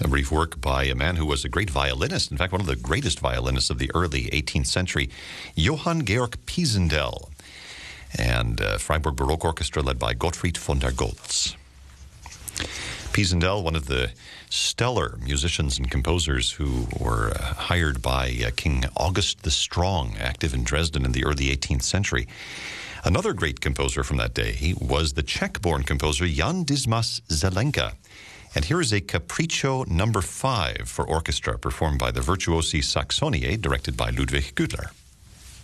A brief work by a man who was a great violinist, in fact, one of the greatest violinists of the early 18th century, Johann Georg Pisendel, and Freiburg Baroque Orchestra led by Gottfried von der Goltz. Pisendel, one of the stellar musicians and composers who were hired by King August the Strong, active in Dresden in the early 18th century. Another great composer from that day was the Czech-born composer Jan Dismas Zelenka. And here is a Capriccio No. 5 for orchestra, performed by the Virtuosi Saxoniae, directed by Ludwig Güttler.